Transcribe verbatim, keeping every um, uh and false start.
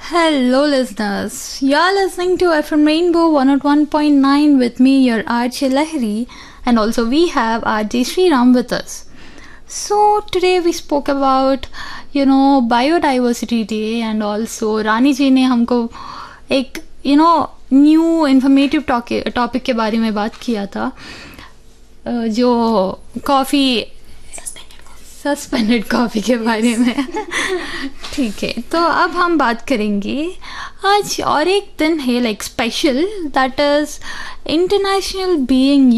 Hello, listeners. You're listening to F M Rainbow one oh one point nine with me, your R J Lahiri, and also we have R J Sriram with us. So, today we spoke about, you know, Biodiversity Day, and also Rani ji ने हमको एक, you know, new informative topic के बारे में बात किया था, जो कॉफ़ी सस्पेंडेड कॉफ़ी के बारे में. ठीक है, तो अब हम बात करेंगे आज और एक दिन है like special, that is international being